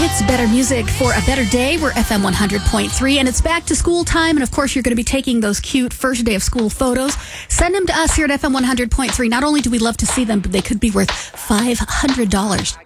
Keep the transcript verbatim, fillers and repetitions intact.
It's better music for a better day. We're F M one hundred point three, and it's back to school time. And of course, you're going to be taking those cute first day of school photos. Send them to us here at F M one hundred point three. Not only do we love to see them, but they could be worth five hundred dollars.